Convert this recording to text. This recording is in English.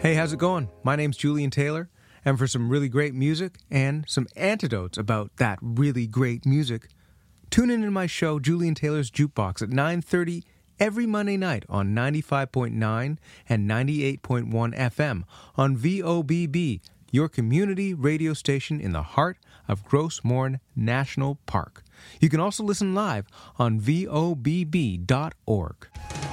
Hey, how's it going? My name's Julian Taylor, and for some really great music and some antidotes about that really great music, tune in to my show, Julian Taylor's Jukebox, at 9:30 every Monday night on 95.9 and 98.1 FM on VOBB, your community radio station in the heart of Gros Morne National Park. You can also listen live on VOBB.org.